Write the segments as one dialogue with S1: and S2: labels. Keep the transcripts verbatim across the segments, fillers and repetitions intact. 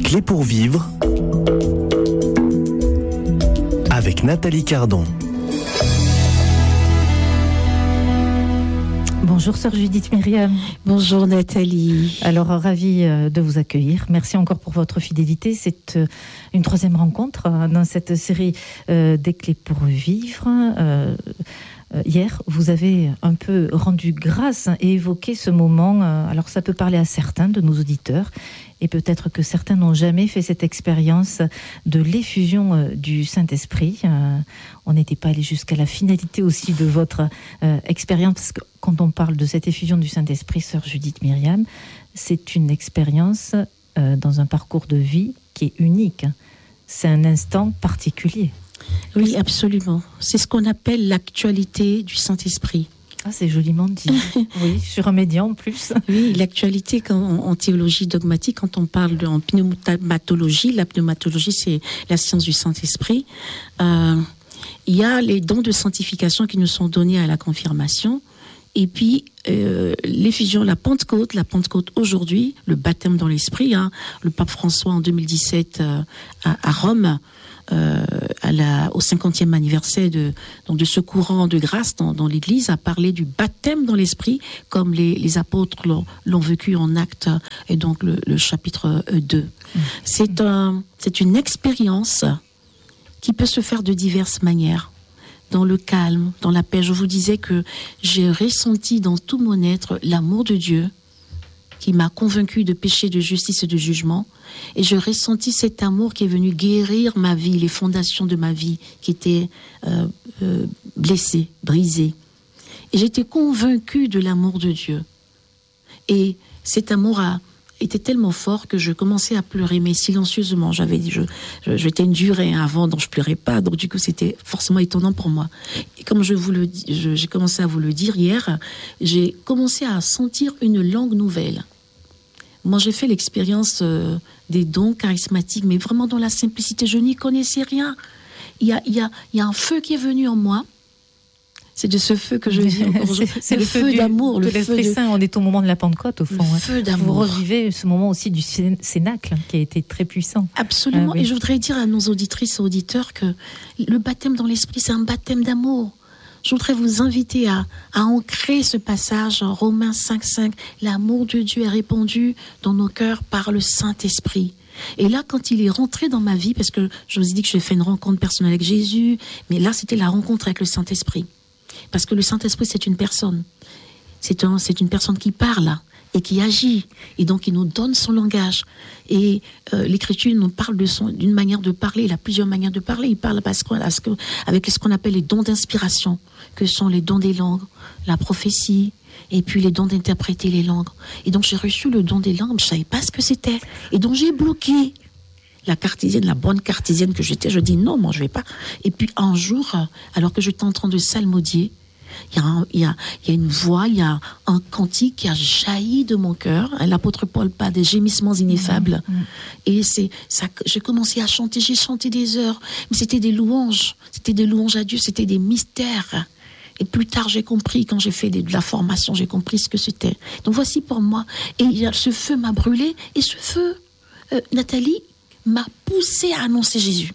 S1: Clés pour vivre avec Nathalie Cardon.
S2: Bonjour sœur Judith Myriam.
S3: Bonjour Nathalie.
S2: Alors ravie de vous accueillir. Merci encore pour votre fidélité. C'est une troisième rencontre dans cette série des Clés pour vivre. Euh, Hier, vous avez un peu rendu grâce et évoqué ce moment. Alors, ça peut parler à certains de nos auditeurs, et peut-être que certains n'ont jamais fait cette expérience de l'effusion du Saint-Esprit. On n'était pas allé jusqu'à la finalité aussi de votre expérience, parce que quand on parle de cette effusion du Saint-Esprit, sœur Judith Myriam, c'est une expérience dans un parcours de vie qui est unique. C'est un instant particulier.
S3: Oui, absolument. C'est ce qu'on appelle l'actualité du Saint-Esprit.
S2: Ah, c'est joliment dit. Oui, sur un média en plus.
S3: Oui, l'actualité quand, en, en théologie dogmatique, quand on parle de, en pneumatologie, la pneumatologie, c'est la science du Saint-Esprit. Euh, il y a les dons de sanctification qui nous sont donnés à la confirmation. Et puis, euh, l'effusion, la Pentecôte, la Pentecôte aujourd'hui, le baptême dans l'Esprit, hein, le pape François en deux mille dix-sept euh, à, à Rome, Euh, à la, au cinquantième anniversaire de, donc de ce courant de grâce dans, dans l'Église, a parlé du baptême dans l'Esprit, comme les, les apôtres l'ont, l'ont vécu en Actes, et donc le, le chapitre deux. Mmh. C'est, un, c'est une expérience qui peut se faire de diverses manières, dans le calme, dans la paix. Je vous disais que j'ai ressenti dans tout mon être l'amour de Dieu, qui m'a convaincu de péché, de justice et de jugement. Et j'ai ressenti cet amour qui est venu guérir ma vie, les fondations de ma vie qui étaient euh, euh, blessées, brisées. Et j'étais convaincue de l'amour de Dieu. Et cet amour a été tellement fort que je commençais à pleurer, mais silencieusement. J'avais dit, je, je, j'étais une durée avant, donc je pleurais pas. Donc du coup, c'était forcément étonnant pour moi. Et comme je vous le, je, j'ai commencé à vous le dire hier, j'ai commencé à sentir une langue nouvelle. Moi, j'ai fait l'expérience euh, des dons charismatiques, mais vraiment dans la simplicité. Je n'y connaissais rien. Il y a, il y a, il y a un feu qui est venu en moi. C'est de ce feu que je vis encore aujourd'hui. C'est, c'est le, le feu, feu du, d'amour.
S2: De
S3: le
S2: l'Esprit
S3: feu de...
S2: Saint, on est au moment de la Pentecôte, au fond.
S3: Le feu d'amour.
S2: Vous revivez ce moment aussi du Cénacle, qui a été très puissant.
S3: Absolument.
S2: Ah, oui.
S3: Et je voudrais dire à nos auditrices et auditeurs que le baptême dans l'Esprit, c'est un baptême d'amour. Je voudrais vous inviter à, à ancrer ce passage en Romains cinq cinq. L'amour de Dieu est répandu dans nos cœurs par le Saint-Esprit. Et là, quand il est rentré dans ma vie, parce que je vous ai dit que j'ai fait une rencontre personnelle avec Jésus, mais là, c'était la rencontre avec le Saint-Esprit. Parce que le Saint-Esprit, c'est une personne. C'est, un, c'est une personne qui parle et qui agit. Et donc, il nous donne son langage. Et euh, l'Écriture nous parle de son, d'une manière de parler. Il a plusieurs manières de parler. Il parle parce que, parce que, avec ce qu'on appelle les dons d'inspiration, que sont les dons des langues, la prophétie, et puis les dons d'interpréter les langues. Et donc, j'ai reçu le don des langues, je ne savais pas ce que c'était. Et donc, j'ai bloqué la cartésienne, la bonne cartésienne que j'étais. Je dis non, moi, je ne vais pas. Et puis, un jour, alors que j'étais en train de psalmodier, il y, a un, il, y a, il y a une voix, il y a un cantique qui a jailli de mon cœur. L'apôtre Paul parle des gémissements ineffables. Mmh, mmh. Et c'est ça, j'ai commencé à chanter, j'ai chanté des heures. Mais c'était des louanges, c'était des louanges à Dieu, c'était des mystères. Et plus tard, j'ai compris, quand j'ai fait de la formation, j'ai compris ce que c'était. Donc voici pour moi. Et ce feu m'a brûlé. Et ce feu, euh, Nathalie, m'a poussé à annoncer Jésus.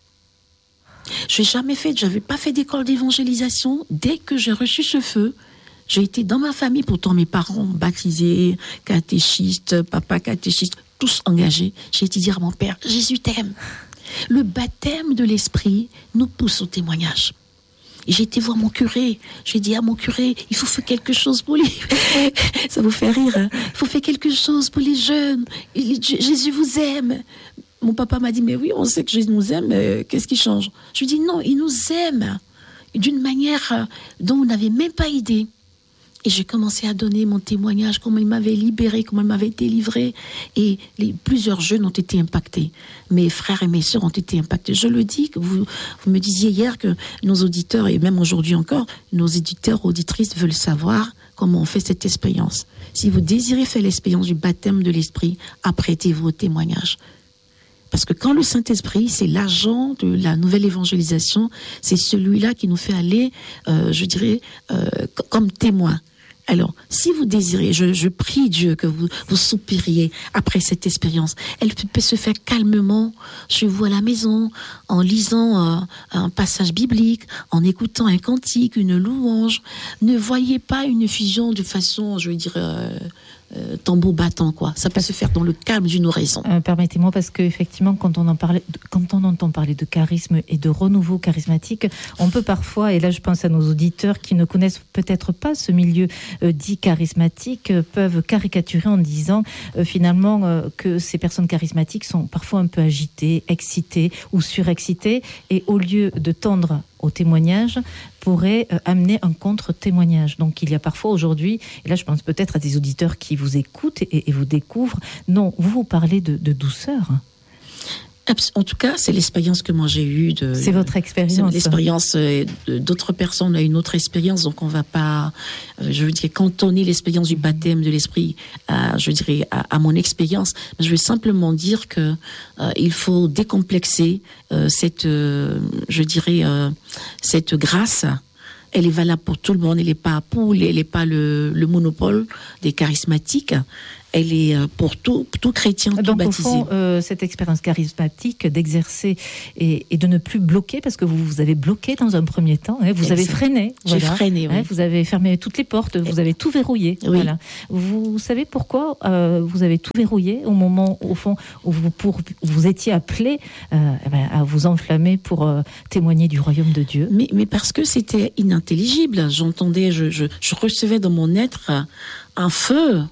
S3: Je n'ai jamais fait, je n'avais pas fait d'école d'évangélisation. Dès que j'ai reçu ce feu, j'ai été dans ma famille, pourtant mes parents baptisés, catéchistes, papa catéchiste, tous engagés. J'ai été dire à mon père, Jésus t'aime. Le baptême de l'Esprit nous pousse au témoignage. Et j'ai été voir mon curé. J'ai dit à mon curé, il faut faire quelque chose pour les... Ça vous fait rire, hein? Il faut faire quelque chose pour les jeunes. Jésus vous aime. Mon papa m'a dit, mais oui, on sait que Jésus nous aime, mais qu'est-ce qui change? Je lui dis, non, il nous aime d'une manière dont on n'avait même pas idée. Et j'ai commencé à donner mon témoignage, comment il m'avait libéré, comment il m'avait délivré. Et les, plusieurs jeunes ont été impactés. Mes frères et mes sœurs ont été impactés. Je le dis, que vous, vous me disiez hier que nos auditeurs, et même aujourd'hui encore, nos éditeurs, auditrices veulent savoir comment on fait cette expérience. Si vous désirez faire l'expérience du baptême de l'Esprit, apprêtez-vous au témoignage. Parce que quand le Saint-Esprit, c'est l'agent de la nouvelle évangélisation, c'est celui-là qui nous fait aller, euh, je dirais, euh, comme témoin. Alors, si vous désirez, je, je prie Dieu que vous, vous soupiriez après cette expérience. Elle peut se faire calmement chez vous à la maison, en lisant euh, un passage biblique, en écoutant un cantique, une louange. Ne voyez pas une fusion de façon, je veux dire, euh, euh, tambour battant, quoi. Ça peut se faire dans le calme d'une oraison.
S2: Euh, permettez-moi, parce qu'effectivement, quand on en parlait, quand on entend parler de charisme et de renouveau charismatique, on peut parfois, et là je pense à nos auditeurs qui ne connaissent peut-être pas ce milieu euh, dit charismatique, euh, peuvent caricaturer en disant euh, finalement euh, que ces personnes charismatiques sont parfois un peu agitées, excitées ou surexcitées, et au lieu de tendre au témoignage, pourrait euh, amener un contre-témoignage. Donc il y a parfois aujourd'hui, et là je pense peut-être à des auditeurs qui vous écoutent et, et vous découvrent, non, vous vous parlez de, de douceur.
S3: En tout cas, c'est l'expérience que moi j'ai eue. De,
S2: c'est votre expérience.
S3: C'est l'expérience d'autres personnes a une autre expérience, donc on ne va pas, je veux dire, cantonner l'expérience du baptême de l'esprit, à, je dirais, à, à mon expérience. Je veux simplement dire que euh, il faut décomplexer euh, cette, euh, je dirais, euh, cette grâce. Elle est valable pour tout le monde. Elle n'est pas pour, elle n'est pas le, le monopole des charismatiques. Elle est pour tout, tout chrétien, tout
S2: Donc,
S3: baptisé.
S2: Donc, au fond, euh, cette expérience charismatique d'exercer et, et de ne plus bloquer, parce que vous vous avez bloqué dans un premier temps, hein, vous exact. avez freiné.
S3: J'ai
S2: voilà,
S3: freiné, oui.
S2: hein, vous avez fermé toutes les portes, vous avez tout verrouillé.
S3: Oui.
S2: Voilà. Vous savez pourquoi euh, vous avez tout verrouillé au moment, au fond, où vous, pour, vous étiez appelé euh, eh ben, à vous enflammer pour euh, témoigner du royaume de Dieu.
S3: Mais, mais parce que c'était inintelligible. J'entendais, je, je, je recevais dans mon être un feu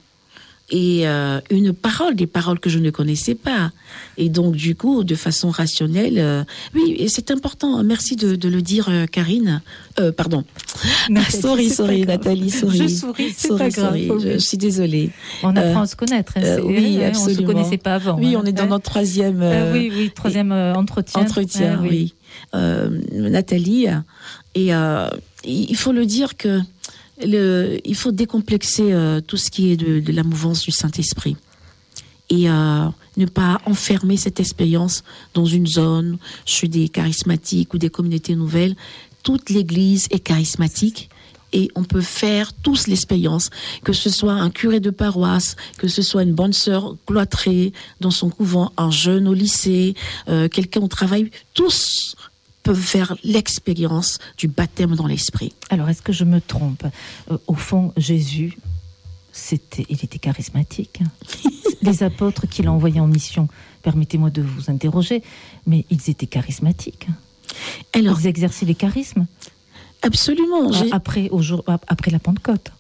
S3: et euh, une parole, des paroles que je ne connaissais pas. Et donc, du coup, de façon rationnelle, euh, oui, et c'est important. Merci de, de le dire, euh, Karine. Euh, pardon.
S2: Nathalie,
S3: sorry, sorry, Nathalie, sorry.
S2: Je souris, c'est
S3: sorry,
S2: pas grave.
S3: sorry. Je, je suis désolée.
S2: On apprend
S3: euh,
S2: à se connaître. Hein,
S3: euh, oui,
S2: hein,
S3: absolument.
S2: On ne se connaissait pas avant.
S3: Oui,
S2: hein,
S3: on est dans
S2: hein.
S3: notre troisième...
S2: Euh, euh, oui, oui, troisième euh, entretien.
S3: Entretien,
S2: ouais, oui.
S3: oui. Euh, Nathalie, et euh, il faut le dire que Le, il faut décomplexer euh, tout ce qui est de, de la mouvance du Saint-Esprit et euh, ne pas enfermer cette expérience dans une zone, chez des charismatiques ou des communautés nouvelles. Toute l'Église est charismatique et on peut faire tous l'expérience, que ce soit un curé de paroisse, que ce soit une bonne sœur cloîtrée dans son couvent, un jeune au lycée, euh, quelqu'un au travail, tous peuvent faire l'expérience du baptême dans l'esprit.
S2: Alors, est-ce que je me trompe ? euh, Au fond, Jésus, c'était, il était charismatique. Les apôtres qu'il a envoyés en mission, permettez-moi de vous interroger, mais ils étaient charismatiques. Alors, ils exerçaient les charismes.
S3: Absolument.
S2: J'ai... Après, au jour, après la Pentecôte.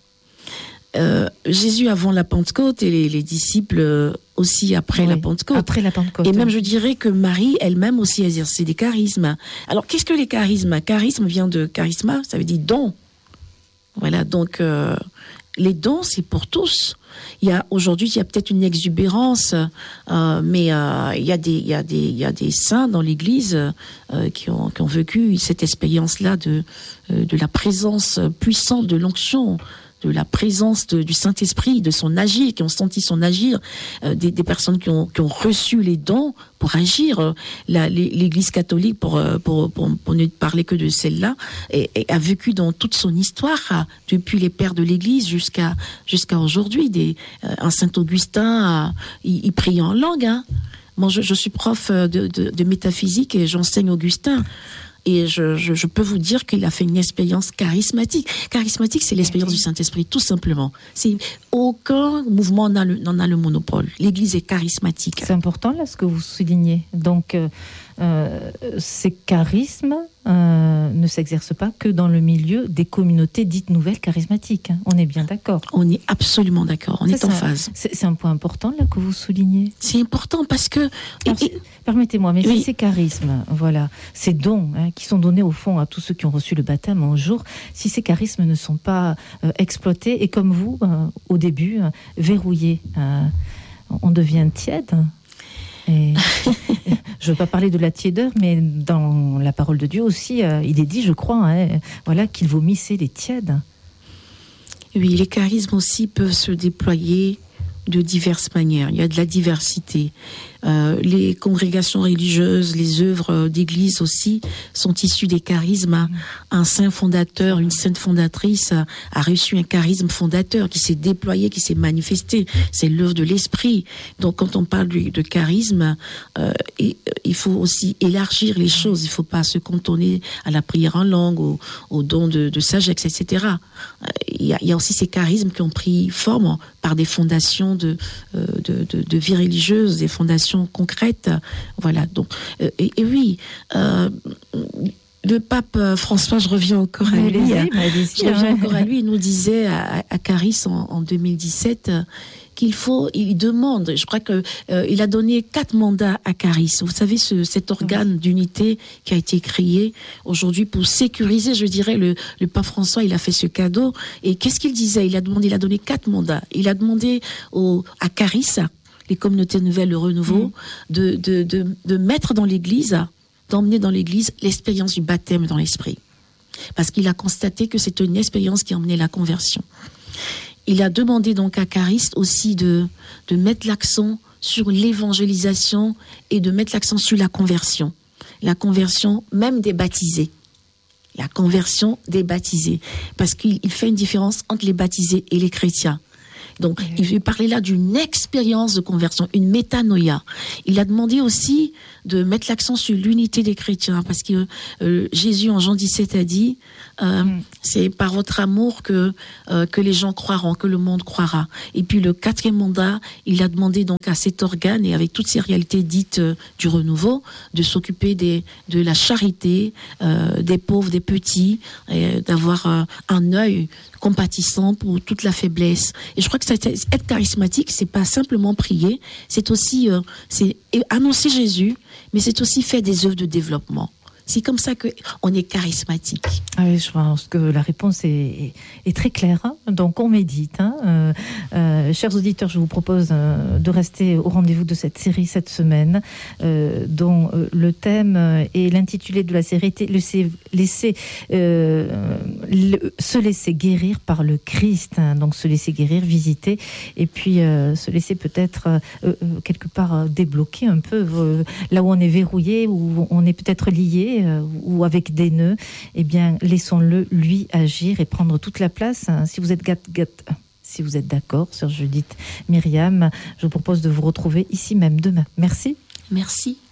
S3: Euh, Jésus avant la Pentecôte et les, les disciples aussi après
S2: oui,
S3: la Pentecôte.
S2: Après la Pentecôte.
S3: Et même je dirais que Marie elle-même aussi exerçait des charismes. Alors qu'est-ce que les charismes ? Charisme vient de charisma, ça veut dire don. Voilà, donc euh, les dons c'est pour tous. Il y a aujourd'hui il y a peut-être une exubérance, euh, mais euh, il y a des il y a des il y a des saints dans l'Église euh, qui ont qui ont vécu cette expérience-là de euh, de la présence puissante de l'onction, de la présence de, du Saint-Esprit, de son agir, qui ont senti son agir, euh, des, des personnes qui ont, qui ont reçu les dons pour agir. Euh, la, l'Église catholique, pour, pour, pour, pour ne parler que de celle-là, et, et a vécu dans toute son histoire, euh, depuis les pères de l'Église jusqu'à, jusqu'à aujourd'hui. Des, euh, un Saint-Augustin, euh, il, il prie en langue. Hein. Moi, je, je suis prof de, de, de métaphysique et j'enseigne Augustin. Et je, je, je peux vous dire qu'il a fait une expérience charismatique. Charismatique, c'est l'expérience du Saint-Esprit, tout simplement. C'est, aucun mouvement n'en a, n'en a le monopole. L'Église est charismatique.
S2: C'est important, là, ce que vous soulignez. Donc, euh, euh, ces charismes euh, ne s'exercent pas que dans le milieu des communautés dites nouvelles charismatiques. Hein. On est bien d'accord.
S3: On est absolument d'accord. On Ça, est en
S2: c'est
S3: phase.
S2: Un, c'est, c'est un point important, là, que vous soulignez.
S3: C'est important parce que...
S2: Alors, et, permettez-moi, mais oui. si ces charismes, voilà, ces dons hein, qui sont donnés au fond à tous ceux qui ont reçu le baptême un jour, si ces charismes ne sont pas euh, exploités, et comme vous, euh, au début, euh, verrouillés, euh, on devient tiède. Et je ne veux pas parler de la tiédeur, mais dans la parole de Dieu aussi, euh, il est dit, je crois, hein, voilà, qu'il vomissait les tièdes.
S3: Oui, les charismes aussi peuvent se déployer de diverses manières. Il y a de la diversité. Euh, les congrégations religieuses, les œuvres d'église aussi sont issues des charismes. Un saint fondateur, une sainte fondatrice a, a reçu un charisme fondateur qui s'est déployé, qui s'est manifesté. C'est l'œuvre de l'esprit. Donc quand on parle de, de charisme, euh, et, il faut aussi élargir les choses. Il ne faut pas se cantonner à la prière en langue, au, au don de, de sagesse, et cetera. Il y, a, il y a aussi ces charismes qui ont pris forme par des fondations de, de, de, de vie religieuse, des fondations concrètes. Voilà. Donc, euh, et, et oui, euh, le pape François, je reviens encore à lui. Je reviens encore à lui. Il nous disait à, à Caris en, en deux mille dix-sept qu'il faut, il demande, je crois que euh, il a donné quatre mandats à Caris. Vous savez, ce, cet organe d'unité qui a été créé aujourd'hui pour sécuriser, je dirais, le, le pape François, il a fait ce cadeau. Et qu'est-ce qu'il disait? Il a demandé, il a donné quatre mandats. Il a demandé au, à Caris, les communautés nouvelles, le renouveau, mmh. de, de, de, de mettre dans l'Église, d'emmener dans l'Église l'expérience du baptême dans l'esprit. Parce qu'il a constaté que c'était une expérience qui emmenait la conversion. Il a demandé donc à Caris aussi de, de mettre l'accent sur l'évangélisation et de mettre l'accent sur la conversion. La conversion même des baptisés. La conversion des baptisés. Parce qu'il il fait une différence entre les baptisés et les chrétiens. Donc, il veut parler là d'une expérience de conversion, une métanoïa. Il a demandé aussi de mettre l'accent sur l'unité des chrétiens, parce que euh, Jésus, en Jean dix-sept, a dit euh, mm. c'est par votre amour que, euh, que les gens croiront, que le monde croira. Et puis, le quatrième mandat, il a demandé donc à cet organe, et avec toutes ces réalités dites euh, du renouveau, de s'occuper des, de la charité, euh, des pauvres, des petits, et d'avoir euh, un œil compatissant pour toute la faiblesse. Et je crois que ça, être charismatique, c'est pas simplement prier, c'est aussi euh, c'est annoncer Jésus, mais c'est aussi faire des œuvres de développement. C'est comme ça qu'on est charismatique.
S2: Ah oui, je pense que la réponse est, est, est très claire. Hein. Donc, on médite. Hein. Euh, euh, chers auditeurs, je vous propose euh, de rester au rendez-vous de cette série cette semaine, euh, dont euh, le thème et l'intitulé de la série était laisser, laisser, euh, le, se laisser guérir par le Christ. Hein. Donc, se laisser guérir, visiter, et puis euh, se laisser peut-être euh, euh, quelque part débloquer un peu euh, là où on est verrouillé, où on est peut-être lié, ou avec des nœuds, eh bien, laissons-le, lui, agir et prendre toute la place. Si vous êtes, gat, gat, si vous êtes d'accord, sœur Judith, Myriam, je vous propose de vous retrouver ici même demain. Merci.
S3: Merci.